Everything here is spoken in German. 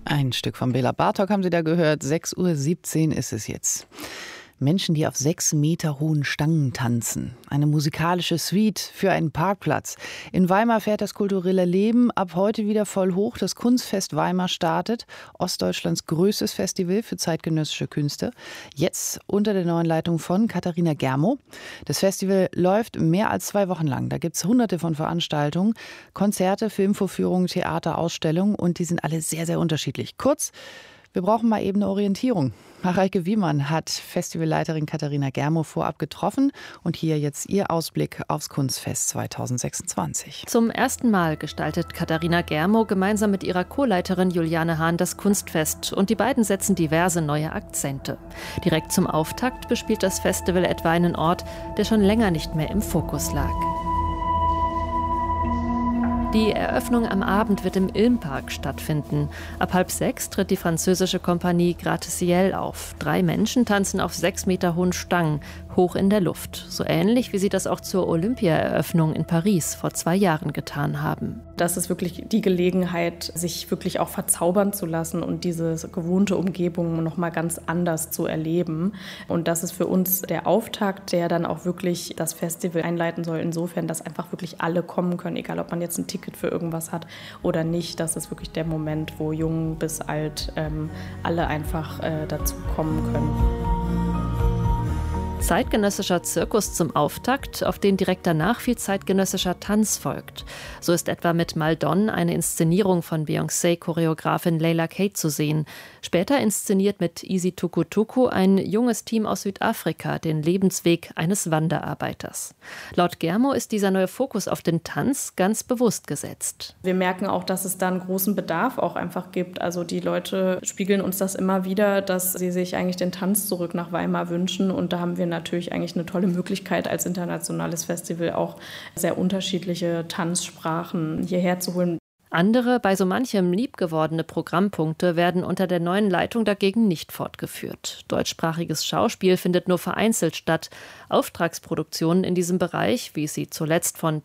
Ein Stück von Bela Bartok haben Sie da gehört. 6:17 Uhr ist es jetzt. Menschen, die auf 6 Meter hohen Stangen tanzen. Eine musikalische Suite für einen Parkplatz. In Weimar fährt das kulturelle Leben ab heute wieder voll hoch. Das Kunstfest Weimar startet. Ostdeutschlands größtes Festival für zeitgenössische Künste. Jetzt unter der neuen Leitung von Katharina Germow. Das Festival läuft mehr als 2 Wochen lang. Da gibt es hunderte von Veranstaltungen, Konzerte, Filmvorführungen, Theater, Ausstellungen. Und die sind alle sehr, sehr unterschiedlich. Kurz, wir brauchen mal eben eine Orientierung. Mareike Wiemann hat Festivalleiterin Katharina Germow vorab getroffen und hier jetzt ihr Ausblick aufs Kunstfest 2026. Zum ersten Mal gestaltet Katharina Germow gemeinsam mit ihrer Co-Leiterin Juliane Hahn das Kunstfest und die beiden setzen diverse neue Akzente. Direkt zum Auftakt bespielt das Festival etwa einen Ort, der schon länger nicht mehr im Fokus lag. Die Eröffnung am Abend wird im Ilmpark stattfinden. Ab 5:30 tritt die französische Kompanie Gratte-Ciel auf. 3 Menschen tanzen auf 6 Meter hohen Stangen, hoch in der Luft. So ähnlich, wie sie das auch zur Olympia-Eröffnung in Paris vor 2 Jahren getan haben. Das ist wirklich die Gelegenheit, sich wirklich auch verzaubern zu lassen und diese gewohnte Umgebung noch mal ganz anders zu erleben. Und das ist für uns der Auftakt, der dann auch wirklich das Festival einleiten soll. Insofern, dass einfach wirklich alle kommen können, egal ob man jetzt ein Ticket für irgendwas hat oder nicht. Das ist wirklich der Moment, wo jung bis alt alle einfach dazu kommen können. Zeitgenössischer Zirkus zum Auftakt, auf den direkt danach viel zeitgenössischer Tanz folgt. So ist etwa mit Maldon eine Inszenierung von Beyoncé-Choreografin Layla Kate zu sehen. Später inszeniert mit Easy Tuku Tuku ein junges Team aus Südafrika den Lebensweg eines Wanderarbeiters. Laut Germow ist dieser neue Fokus auf den Tanz ganz bewusst gesetzt. Wir merken auch, dass es da einen großen Bedarf auch einfach gibt. Also die Leute spiegeln uns das immer wieder, dass sie sich eigentlich den Tanz zurück nach Weimar wünschen. Und da haben wir natürlich eigentlich eine tolle Möglichkeit, als internationales Festival auch sehr unterschiedliche Tanzsprachen hierher zu holen. Andere, bei so manchem liebgewordene Programmpunkte werden unter der neuen Leitung dagegen nicht fortgeführt. Deutschsprachiges Schauspiel findet nur vereinzelt statt. Auftragsproduktionen in diesem Bereich, wie es sie zuletzt von